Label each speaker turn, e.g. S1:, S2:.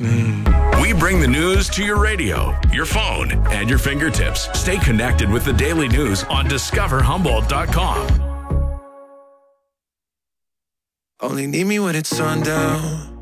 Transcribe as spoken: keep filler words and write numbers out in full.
S1: Mm. We bring the news to your radio, your phone, and your fingertips. Stay connected with the daily news on discover humboldt dot com.
S2: Only need me when it's sundown.